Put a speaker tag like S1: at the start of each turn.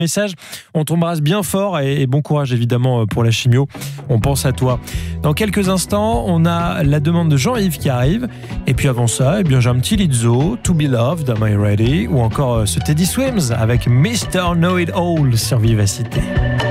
S1: Message, on t'embrasse bien fort et bon courage évidemment pour la chimio. On pense à toi. Dans quelques instants, on a la demande de Jean-Yves qui arrive. Et puis avant ça, j'ai un petit Lizzo, To Be Loved, Am I Ready? Ou encore ce Teddy Swims avec Mr. Know It All sur Vivacité.